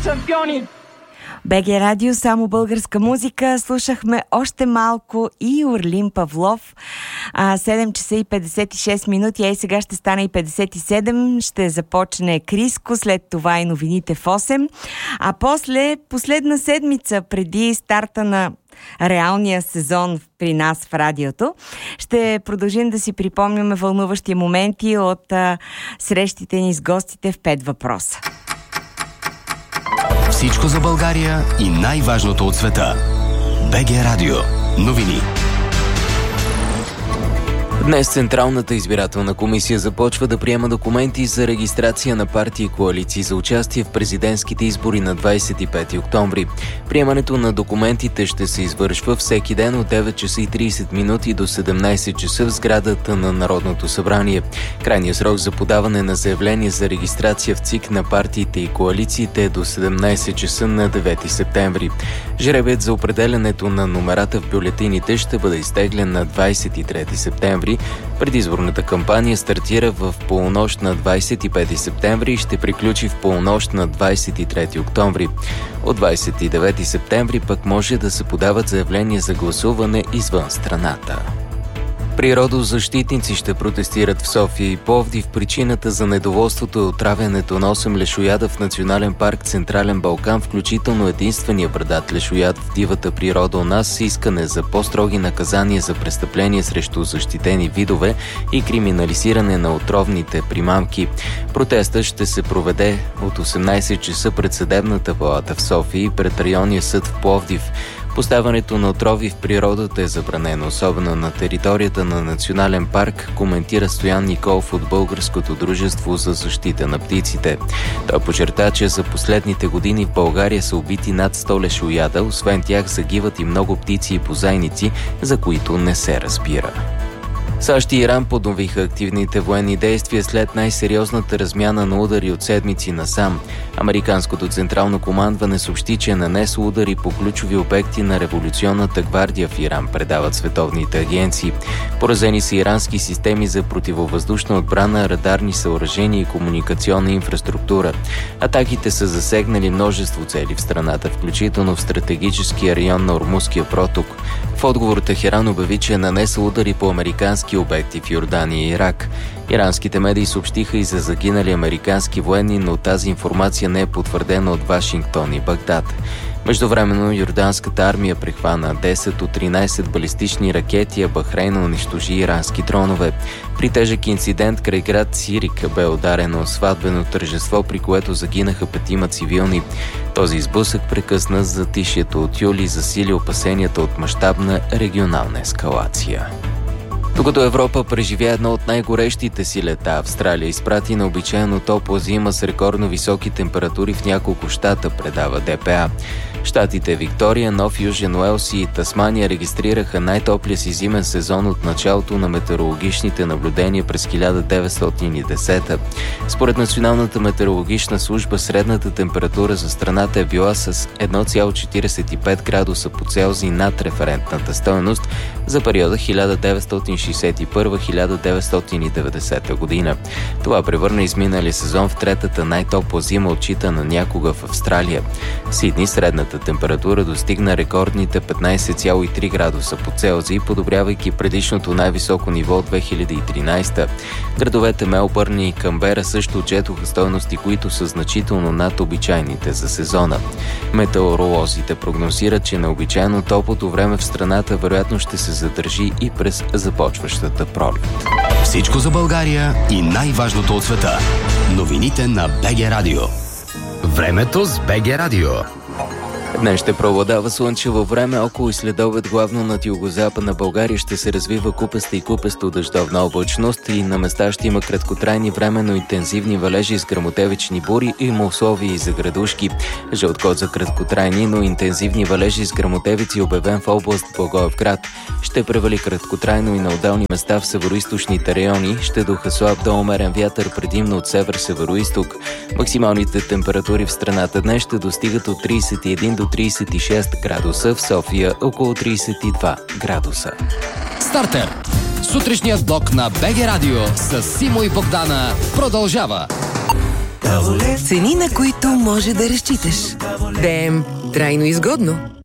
шампиони! БГ Радио, само българска музика. Слушахме още малко и Орлин Павлов. 7 часа и 56 минути, и сега ще стане и 57. Ще започне Криско, след това и новините в 8. А после, последна седмица преди старта на реалния сезон при нас в радиото, ще продължим да си припомняме вълнуващи моменти от срещите ни с гостите в 5 въпроса. Всичко за България и най-важното от света. БГ Радио. Новини. Днес Централната избирателна комисия започва да приема документи за регистрация на партии и коалиции за участие в президентските избори на 25 октомври. Приемането на документите ще се извършва всеки ден от 9 часа и 30 минути до 17 часа в сградата на Народното събрание. Крайният срок за подаване на заявление за регистрация в ЦИК на партиите и коалициите е до 17 часа на 9 септември. Жребият за определянето на номерата в бюлетините ще бъде изтеглен на 23 септември. Предизборната кампания стартира в полунощ на 25 септември и ще приключи в полунощ на 23 октомври. От 29 септември пък може да се подават заявления за гласуване извън страната. Природозащитници ще протестират в София и Пловдив. Причината за недоволството е отравянето на 8 лешояда в Национален парк Централен Балкан, включително единствения брадат лешояд в дивата природа у нас, с искане за по-строги наказания за престъпления срещу защитени видове и криминализиране на отровните примамки. Протестът ще се проведе от 18 часа пред Съдебната палата в София и пред Районния съд в Пловдив. Поставянето на отрови в природата е забранено, особено на територията на Национален парк, коментира Стоян Николов от Българското дружество за защита на птиците. Той подчерта, че за последните години в България са убити над 100 лешояда, освен тях загиват и много птици и бозайници, за които не се разбира. САЩ и Иран подновиха активните военни действия след най-сериозната размяна на удари от седмици насам. Американското централно командване съобщи, че нанесло удари по ключови обекти на революционната гвардия в Иран, предават световните агенции. Поразени са ирански системи за противовъздушна отбрана, радарни съоръжения и комуникационна инфраструктура. Атаките са засегнали множество цели в страната, включително в стратегическия район на Ормузския проток. В отговор Техеран обяви, че е нанесъл удари по американски обекти в Йордания и Ирак. Иранските медии съобщиха и за загинали американски военни, но тази информация не е потвърдена от Вашингтон и Багдад. Междувременно йорданската армия прихвана 10 от 13 балистични ракети, а Бахрейн унищожи ирански дронове. При тежък инцидент край град Сирик бе ударено сватбено тържество, при което загинаха 5 цивилни. Този сблъсък прекъсна затишието от юли и засили опасенията от мащабна регионална ескалация. Докато Европа преживя едно от най-горещите си лета, Австралия изпрати необичайно топла зима с рекордно високи температури в няколко щата, предава ДПА. Щатите Виктория, Нов Южен Уелс и Тасмания регистрираха най-топлия си зимен сезон от началото на метеорологичните наблюдения през 1910. Според Националната метеорологична служба, средната температура за страната е била с 1,45 градуса по Целзий над референтната стойност за периода 1961-1990 година. Това превърна изминалия сезон в третата най-топла зима, отчитана някога в Австралия. В Сидни средната температура достигна рекордните 15,3 градуса по Целзий, подобрявайки предишното най-високо ниво от 2013. Градовете Мелбърн и Камбера също отчетоха стойности, които са значително над обичайните за сезона. Метеоролозите прогнозират, че необичайно топлото време в страната вероятно ще се задържи и през започващата пролет. Всичко за България и най-важното от света. Новините на БГ Радио. Времето с БГ Радио. Днес ще преобладава слънчево време, около и следобед главно над югозападна България ще се развива купеста и купесто дъждовна облачност и на места ще има краткотрайни временно интензивни валежи с гръмотевични бури и има условия и за градушки. Жълт код за краткотрайни, но интензивни валежи с гръмотевици обявен в област Благоевград. Ще превали краткотрайно и на отделни места в североизточните райони, ще духа слаб до умерен вятър предимно от север-североизток. Максималните температури в страната днес ще достигат от 31 до 36 градуса, в София около 32 градуса. Стартер! Сутрешният блок на БГ Радио с Симо и Богдана продължава. Цени, на които може да разчиташ. ДМ. Трайно изгодно.